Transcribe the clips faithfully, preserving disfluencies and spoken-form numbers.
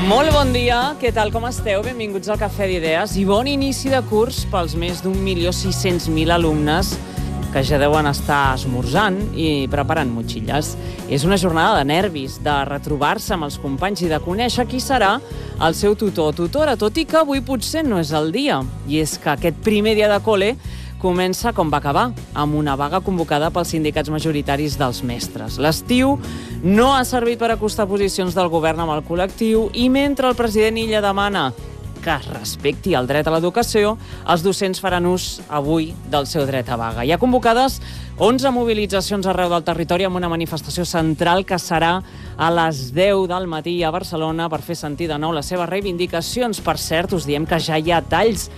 Molt bon dia, què tal, com esteu? Benvinguts al Cafè d'Idees i bon inici de curs pels més d'un milió sis-cents mil alumnes que ja deuen estar esmorzant i preparant motxilles. És una jornada de nervis, de retrobar-se amb els companys i de conèixer qui serà el seu tutor o tutora, tot i que avui potser no és el dia. I és que aquest primer dia de col·le comença com va acabar, amb una vaga convocada pels sindicats majoritaris dels mestres. L'estiu no ha servit per acostar posicions del govern amb el col·lectiu i mentre el president Illa demana que es respecti el dret a l'educació, els docents faran ús avui del seu dret a vaga. Hi ha convocades onze mobilitzacions arreu del territori amb una manifestació central que serà a les deu del matí a Barcelona per fer sentir de nou les seves reivindicacions. Per cert, us diem que ja hi ha talls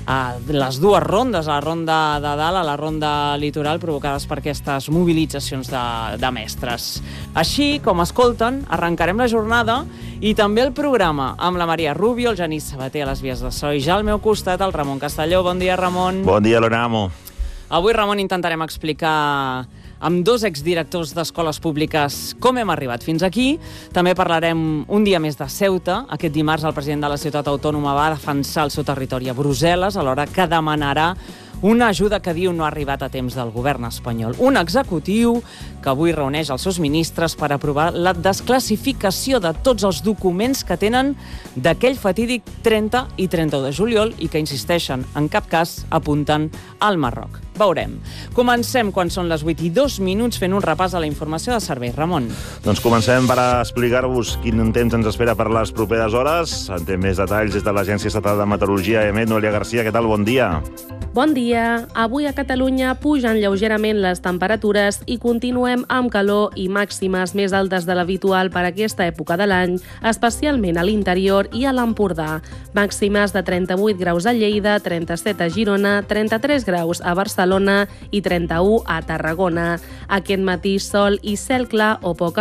a les dues rondes, a la ronda de dalt, a la ronda litoral, provocades per aquestes mobilitzacions de, de mestres. Així, com escolten, arrencarem la jornada i també el programa amb la Maria Rubio, el Genís Sabater a les vies de so i ja al meu costat el Ramon Castelló. Bon dia, Ramon. Bon dia, Loramo. Avui, Ramon, intentarem explicar amb dos exdirectors d'escoles públiques com hem arribat fins aquí. També parlarem un dia més de Ceuta. Aquest dimarts el president de la ciutat autònoma va defensar el seu territori a Brussel·les, alhora que demanarà una ajuda que diu no ha arribat a temps del govern espanyol. Un executiu que avui reuneix els seus ministres per aprovar la desclassificació de tots els documents que tenen d'aquell fatídic trenta i trenta-u de juliol i que insisteixen, en cap cas apunten al Marroc. Veurem. Comencem quan són les vuit i dos minuts fent un repàs a la informació de servei. Ramon. Doncs comencem per explicar-vos quin temps ens espera per les properes hores. En té més detalls des de l'Agència Estatal de Meteorologia. Emet, Noelia Garcia, què tal? Bon dia. Bon dia. Avui a Catalunya pugen lleugerament les temperatures i continuem amb calor i màximes més altes de l'habitual per aquesta època de l'any, especialment a l'interior i a l'Empordà. Màximes de trenta-vuit graus a Lleida, trenta-set a Girona, trenta-tres graus a Barcelona i trenta-u a Tarragona. Aquest matí sol i cel clar o poca